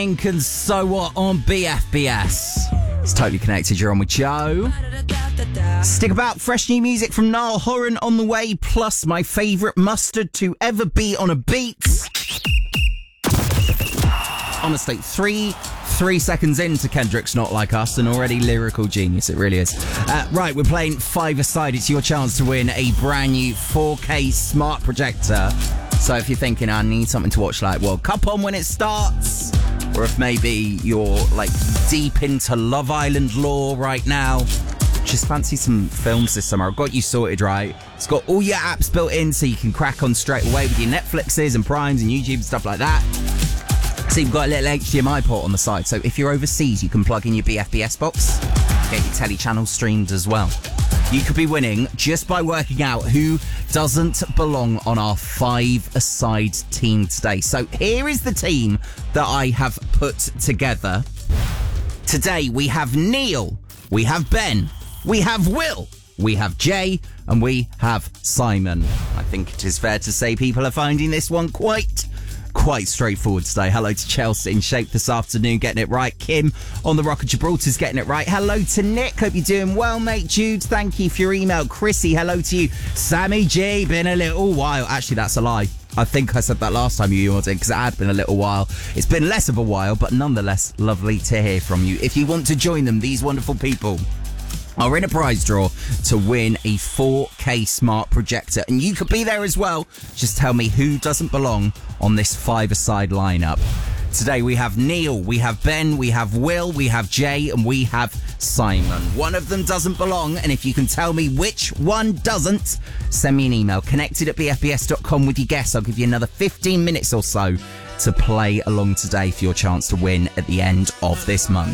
And So What on BFBS. It's Totally Connected. You're on with Joe. Stick about. Fresh new music from Niall Horan on the way, plus my favourite mustard to ever be on a beat. Honestly, three seconds into Kendrick's Not Like Us, and already lyrical genius. It really is. Right, we're playing five-a-side. It's your chance to win a brand new 4K smart projector. So if you're thinking, I need something to watch like World Cup on when it starts, or if maybe you're like deep into Love Island lore right now, just fancy some films this summer, I've got you sorted, right? It's got all your apps built in so you can crack on straight away with your Netflixes and Primes and YouTube and stuff like that. So you've got a little HDMI port on the side, so if you're overseas you can plug in your BFBS box, get your telly channels streamed as well. You could be winning just by working out who doesn't belong on our five-a-side team today. So here is the team that I have put together. Today we have Neil, we have Ben, we have Will, we have Jay, and we have Simon. I think it is fair to say people are finding this one quite straightforward today. Hello to Chelsea in shape this afternoon, getting it right. Kim on the Rock of Gibraltar's getting it right. Hello to Nick, hope you're doing well, mate. Jude, thank you for your email. Chrissy, hello to you. Sammy G, been a little while. Actually, that's a lie. I think I said that last time you emailed in because it had been a little while. It's been less of a while, but nonetheless, lovely to hear from you. If you want to join them, these wonderful people are in a prize draw to win a 4K smart projector, and you could be there as well. Just tell me who doesn't belong on this five-a-side lineup. Today we have Neil, we have Ben, we have Will, we have Jay, and we have Simon. One of them doesn't belong, and if you can tell me which one doesn't, send me an email, connected@bfbs.com with your guess. I'll give you another 15 minutes or so to play along today for your chance to win at the end of this month.